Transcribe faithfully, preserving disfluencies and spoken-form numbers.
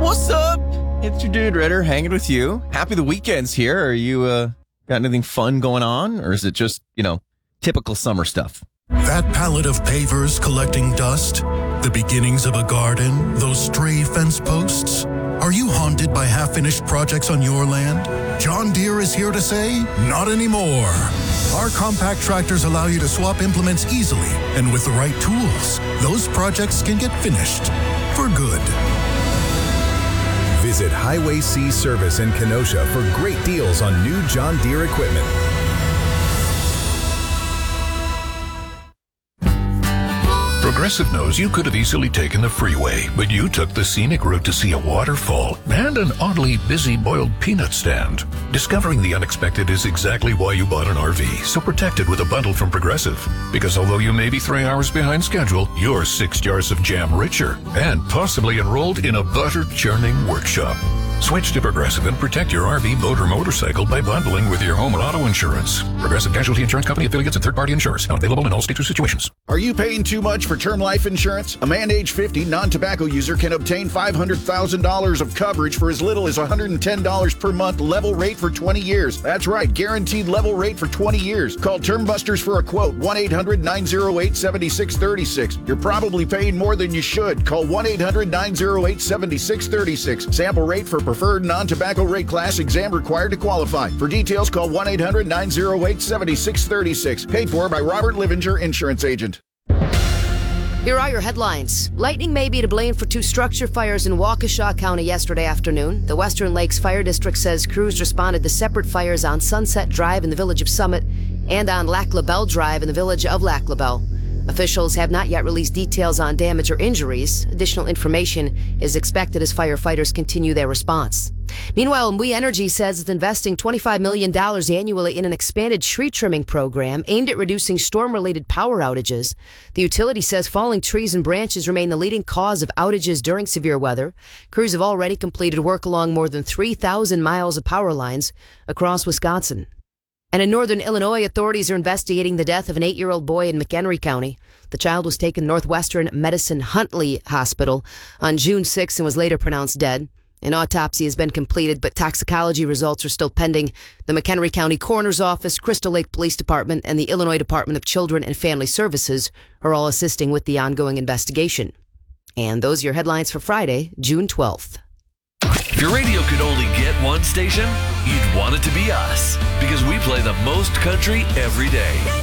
What's up? It's your dude Ritter hanging with you. Happy the weekend's here. Are you uh, got anything fun going on? Or is it just, you know, typical summer stuff? That pallet of pavers collecting dust, the beginnings of a garden, those stray fence posts. Are you haunted by half-finished projects on your land? John Deere is here to say, not anymore. Our compact tractors allow you to swap implements easily, and with the right tools, those projects can get finished for good. Visit Highway C Service in Kenosha for great deals on new John Deere equipment. Progressive knows you could have easily taken the freeway, but you took the scenic route to see a waterfall and an oddly busy boiled peanut stand. Discovering the unexpected is exactly why you bought an R V, so protect it with a bundle from Progressive. Because although you may be three hours behind schedule, you're six jars of jam richer and possibly enrolled in a butter churning workshop. Switch to Progressive and protect your R V, boat, or motorcycle by bundling with your home and auto insurance. Progressive Casualty Insurance Company, affiliates, and third-party insurers. Not available in all states or situations. Are you paying too much for term life insurance? A man age fifty, non-tobacco user can obtain five hundred thousand dollars of coverage for as little as one hundred ten dollars per month, level rate for twenty years. That's right, guaranteed level rate for twenty years. Call Term Busters for a quote, one eight hundred nine oh eight seven six three six. You're probably paying more than you should. Call one eight hundred nine oh eight seven six three six. Sample rate for preferred non-tobacco rate class, exam required to qualify. For details, call one eight hundred nine oh eight seven six three six. Paid for by Robert Livinger, Insurance Agent. Here are your headlines. Lightning may be to blame for two structure fires in Waukesha County yesterday afternoon. The Western Lakes Fire District says crews responded to separate fires on Sunset Drive in the village of Summit and on Lac La Belle Drive in the village of Lac La Belle. Officials have not yet released details on damage or injuries. Additional information is expected as firefighters continue their response. Meanwhile, We Energy says it's investing twenty-five million dollars annually in an expanded tree trimming program aimed at reducing storm-related power outages. The utility says falling trees and branches remain the leading cause of outages during severe weather. Crews have already completed work along more than three thousand miles of power lines across Wisconsin. And in northern Illinois, authorities are investigating the death of an eight-year-old boy in McHenry County. The child was taken to Northwestern Medicine Huntley Hospital on June sixth and was later pronounced dead. An autopsy has been completed, but toxicology results are still pending. The McHenry County Coroner's Office, Crystal Lake Police Department, and the Illinois Department of Children and Family Services are all assisting with the ongoing investigation. And those are your headlines for Friday, June twelfth. If your radio could only get one station, you'd want it to be us, because we play the most country every day.